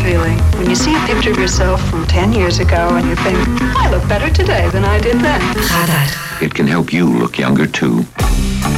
feeling when you see a picture of yourself from 10 years ago and you think, I look better today than I did then. Radar. It can help you look younger too.